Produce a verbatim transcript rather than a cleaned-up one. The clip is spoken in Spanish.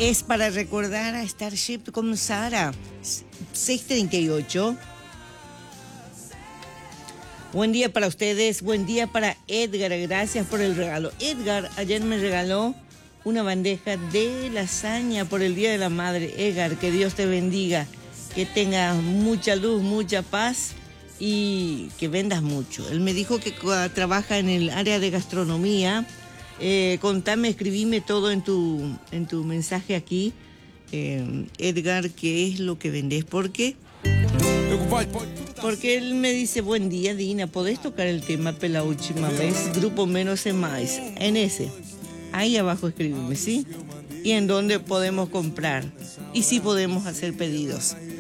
Es para recordar a Starship con Sara. seis treinta y ocho. Buen día para ustedes, buen día para Edgar, gracias por el regalo. Edgar ayer me regaló una bandeja de lasaña por el Día de la Madre. Edgar, que Dios te bendiga, que tengas mucha luz, mucha paz y que vendas mucho. Él me dijo que trabaja en el área de gastronomía. Eh, contame, escribime todo en tu, en tu mensaje aquí, eh, Edgar, qué es lo que vendés, ¿por qué? Porque él me dice, buen día Dina, ¿podés tocar el tema la última vez? Grupo Menos es Más, en ese, ahí abajo escribime, ¿sí? Y en dónde podemos comprar, y si podemos hacer pedidos.